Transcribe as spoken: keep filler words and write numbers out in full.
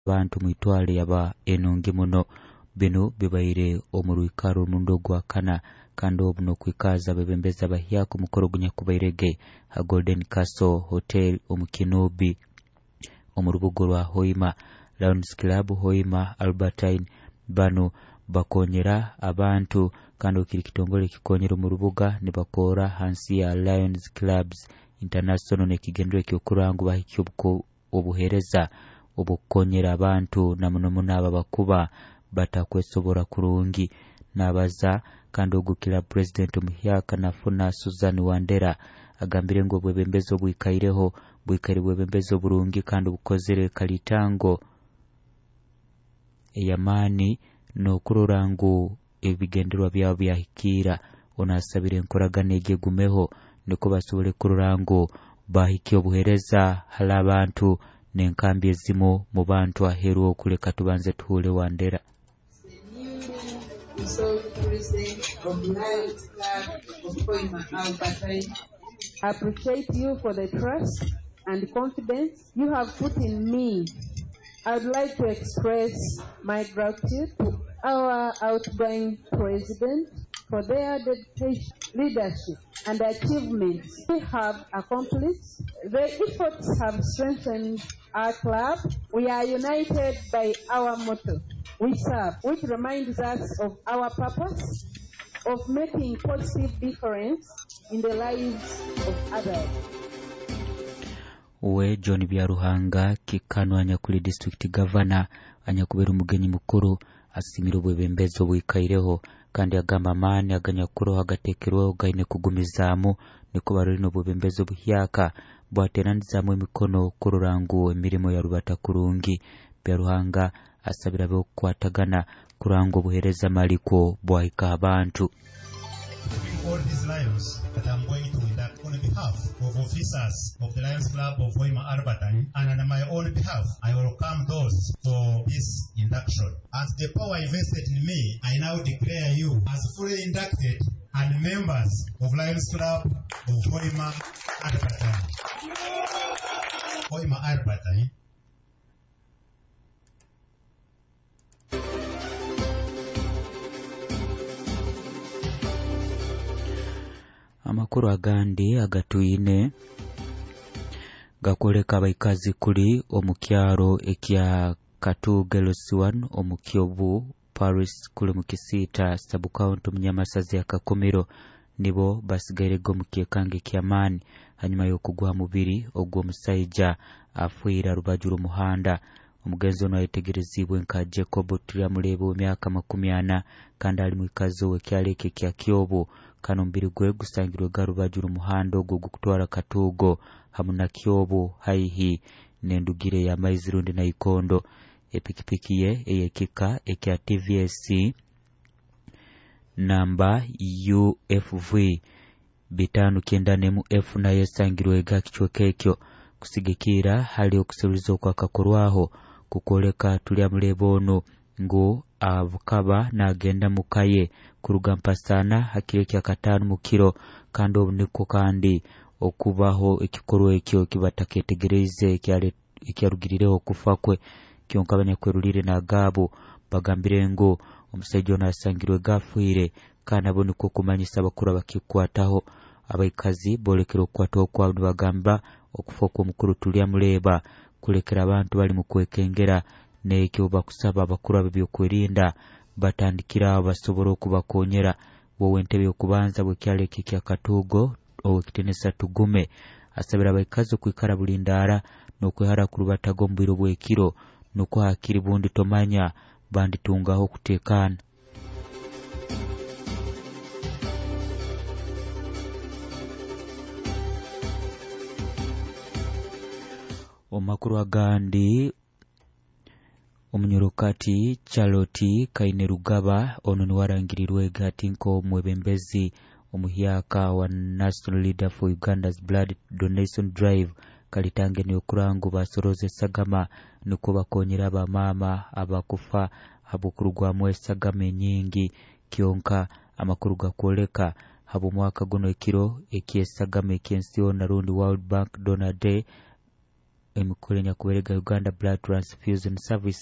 abantu mu itwale yaba enonge muno. Bino bibaire omurwikaro mundo gwa kana kandi obuno kwikaza bebembeza bahya ku mukoro gunyakubairege ha Golden Castle Hotel omukinobi omurubugo rwa Hoima Lions Club Hoima Albertine. Bano bakonyera abantu kandi okiri kitongole kikonyera mu rubuga ne bakora hansi ya Lions Clubs International nekigendwe kyokurangu bahikyo obuhereza obukonyera abantu na muno munaba bakuba batakwesobora kurungi nabaza kandi ogukira president omuhyaka nafuna Susan Wandera agambire ngo bwebembezo bwikaireho bwikari bwebembezo burungi kandi bukozere kalitango eyamani no kururangu ebigenderwa byabo byahikira onasabire enkoragane egegumeho niko basobole kururangu bahiki obuhereza hala abantu nenkambi ezimo mu bantu aheru okuleka tubanze tuhule Wandera. I appreciate you for the trust and confidence you have put in me. I would like to express my gratitude to our outgoing president for their dedication, leadership, and achievements we have accomplished. The efforts have strengthened our club. We are united by our motto, we serve, which reminds us of our purpose of making positive difference in the lives of others. We John Byaruhanga kikano anyakuli district governor anyakubera umugenyi mukuru asimira obwebembezo bwikaireho kandi agamba mani aganyakuru hagatekerwa gaine kugumizamu niko barino obwebembezo buhyaka bwateranizamu emikono kururangu emirimo ya rubata kurungi. Byaruhanga asabira bo kwatagana kurango buhereza maliko bwahika abantu. All these lions that I'm going to induct on behalf of officers of the Lions Club of Hoima Albertine and on my own behalf, I welcome those for this induction. As the power invested in me, I now declare you as fully inducted and members of Lions Club of Hoima Albertine. Hoima Albertine. Amakuru agandi agatuyine gakoleka abaikazi kuli omukyaro ekya Katugelosiwan omukyobu Paris kuli mukisita sub-county omunyamasazi ya Kakomero nibo basigaire go mukyekange kyamani hanyuma y'okugwa mubiri ogwo musayija afuira rubajuru muhanda. Omugenzi ono ayetegerezibwe nka Jacob Tulyamulebo myaka makumi ana kandi ali mwikazo wekyaleke kya kyobo kano mbiri gwe gusangirwe garubajuru muhanda ogwo gukutwara Katugo hamuna kyobo haihi nendugire ya Maizirundi na Ikondo. Epikipiki ye eyekika ekya T V S namba U F V bitanu kenda nemu F na yesangirwe ga kichwekekyo kusigikira hali okusubiza kwa kakorwaho kukoleka Tulyamulebo ono ngo avukaba nagenda mukaye kuruga mpasana hakire kya katanu mukiro kandi obuniko kandi okubaho ekikorwa ekyo kibataketegereze kyale ikyarugirireho kufa kwe kyonkabanya kwerulire na gabo bagambire ngo omusajja ono asangirwe gafuire kandi aboniko kumanyisa bakura bakikwataho abaikazi bolekero kwataho kwa bagamba okufa kwa mukuru Tulyamuleba kulekera abantu bali mu kwekengera nekyo bakusaba bakuru abibyo kwerinda batandikira basobora kubakonyera wowe ntebe okubanza bwekyale kikya Katugo owekitenesa tugume asabira abaikazi kwikara bulindara nokwehara kurubatago mbiro bwekiro nuko hakiri bundi tomanya banditungaho kutekana. Omakuru agandi omunyorokati Charlotte Kainerugaba ono ni warangirirwe gati nko mwebembezi omuhyaka wa National Leader for Uganda's Blood Donation Drive kalitange ni okurangu basoroze sagama nuko bakonyera ba mama abakufa habukurugwa mwesagame nyingi kyonka amakuru gakoleka habu mwaka guno ekiro ekyesagame ekyensiyo na rundi World Bank Donor Day emikolo enyakuberega Uganda Blood Transfusion Service